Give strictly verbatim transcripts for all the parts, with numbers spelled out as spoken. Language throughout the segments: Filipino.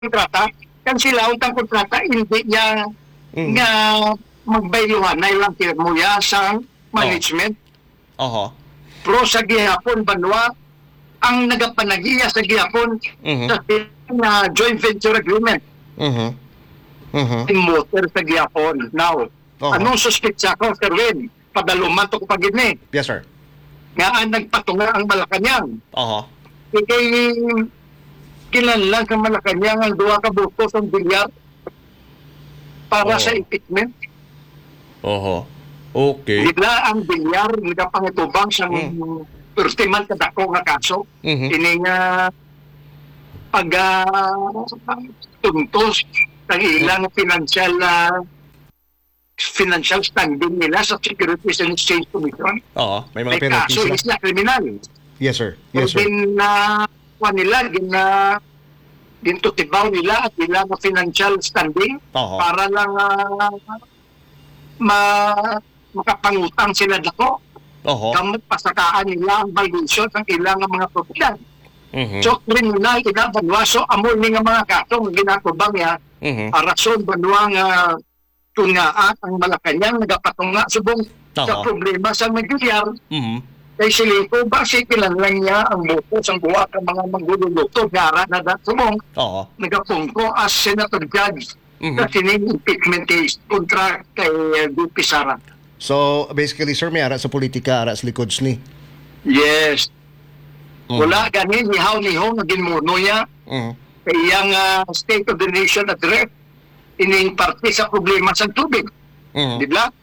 kontrata, kan sila untang kontrata, hindi niya Mm. nga magbayluhan na ilang mo ya sa management. Oho. Pro sa gihapon, banwa, ang nagapanagiya sa gihapon Mhm. sa na joint venture agreement. Mhm. Mhm. Yung motor sa gihapon. Now, Oho. anong suspitsa ko, Sir Win? Padaluman to ko pagini. Yes, sir. Nga ang nagpatunga ang Malacanang. Oho. Ikay kinanlan sa Malacanang ang duwa ka buto sa bilyar para Oo. sa impeachment. Oho. Okay. Bigla ang bilyar, nagapangitubang sa Mm. pertiman kadako nga kaso. Mhm. Ini nga pag uh, tuntos ng ilang financial uh, financial standing nila sa Securities and Exchange Commission. Oo. May mga May penalties kaso sila. is na kriminal. Yes, sir. Yes, So, sir. din na uh, nila, din na dintutibaw nila at nila na financial standing Oho. para lang uh, ma makapangutang sila dako. Oho. Kamot pasakaan nila ang valuation ng ilang mga propiedad. Mhm. So, kriminal, inabanwa. So, amol ni nga mga katong ginatubang ya, Mhm. a rason banwa nga kung nga ah, ang Malacanang nagapatunga subong sa Oho. problema sa Magyuyar, Mhm. kay silito ba si kinanlan niya ang buto sa buwa ng mga manggululuto gara na dasubong Oo. nagapungko as Senator Judge Mhm. sa sining impeachment case kontra kay uh, D P Sara. So, basically, sir, may ara sa politika, ara sa likod ni. Yes. Mhm. Wala ganin, nihaw-nihaw na ginmuno niya Mhm. kay iyang uh, State of the Nation address ining parte sa problema sa tubig. Mhm. Di ba?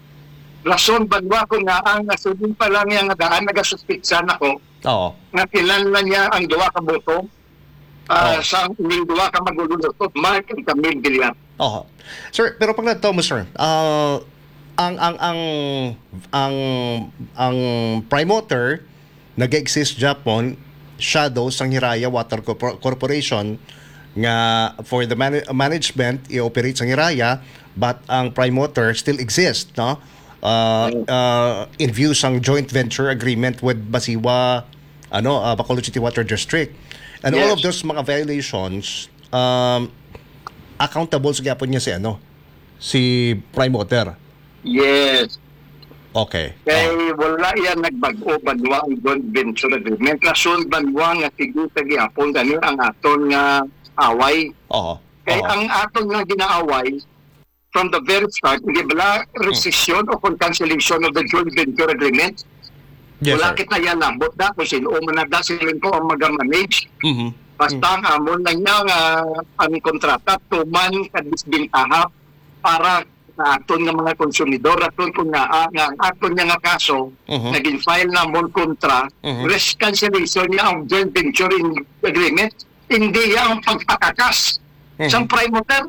Rason banwa ko nga ang nasudin pa lang yung daan nagasuspitsan ako Oo. nga kilanlan niya ang duwa ka boto uh, Oh. sa ining duwa ka magululutot Mark and Camille Villar. Oho. Sir, pero pag nagtaw mo, sir, ah, ang ang ang ang ang promoter nag-exist Japon Shadow sang Hiraya Water Corpor- Corporation nga for the man- management i-operate sang Hiraya, but ang promoter still exists, no? Uh, uh, in view sang joint venture agreement with Basiwa ano uh, Bacolod City Water District, and all Yes. of those mga violations um, accountable sa gyapon niya si ano si promoter. Yes. Okay. Kay wala yan nagbago banwa ang joint venture agreement. Rason banwa nga sigur sa gihapon gani ang aton nga away. Oo. Kay Oo. ang aton nga ginaaway from the very start, hindi bala rescission o cancellation of the joint venture agreement. Yes, Wala sir. kita yan lambot na kung sino o manada sila ko ang mag-manage. Mhm. Basta ang amon lang niya nga ang kontrata tuman kadisbintaha para sa aton nga mga konsumidor aton kung nga ah, nga ang aton nga nga kaso Mhm. naging file na mon kontra Mhm. risk cancellation niya ang joint venture in- agreement hindi yan ang pagpakakas Mhm. sa promoter.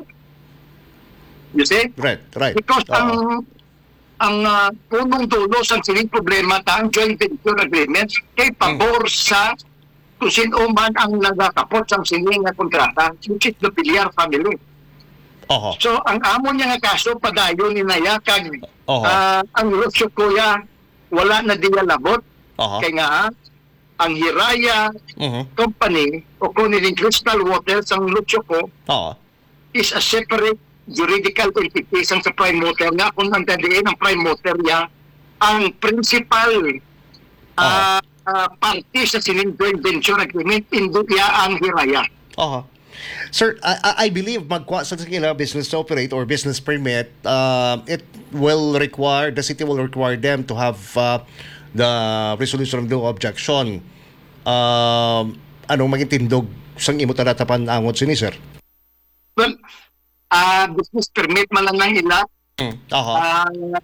You see? Right, right. Because Oo. ang ang uh, punong dulo sa sining problema ta ang joint venture agreement kay pabor sa kung sino man ang nagakapot sa sining nga kontrata, which is the Villar family. Oho. So ang amo niya nga kaso padayon ni Naya kag Oho. ah, ang Lucio Kuya wala na diya labot Oho. kay nga ang Hiraya Mhm. Company o kung niling Crystal Waters ang Lucio ko Oo. is a separate juridical entity sang sa prime motor nga kung ang tadiin ang prime motor niya ang principal ah ah, party sa sining joint venture agreement hindi niya ang Hiraya. Oho. Sir, I, I I believe magkuha sa kanila business to operate or business permit, uh, it will require, the city will require them to have uh, the resolution of no objection. Um, anong maging tindog sang imo tanatapan angot sini, sir? Well, ah business permit man lang na nila Oho. ah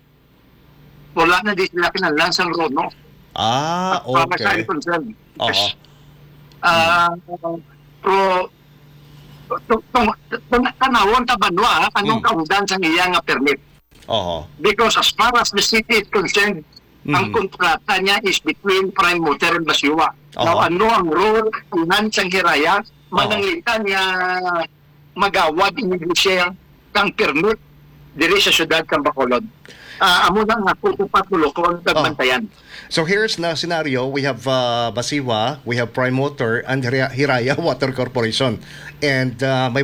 wala na di sila kinalang sa Rono. Ah, Para sa okay. concern. Oho. Ah, pro tanawon ta banwa anong Mm. kaundan sa iya nga permit. Oho. Because as far as the city is concerned, ang Mhm. kontrata niya is between Prime Motor and Basiwa. Now, Aha. ano ang role ng sang Hiraya? Mananglitan niya magawad in siya kang permit diri sa syudad sa Bacolod. Ah, amo na nga putupat tulokon tagbantayan. So here's na scenario. We have uh, Basiwa, we have Prime Motor, and Hira- Hiraya Water Corporation. And uh, may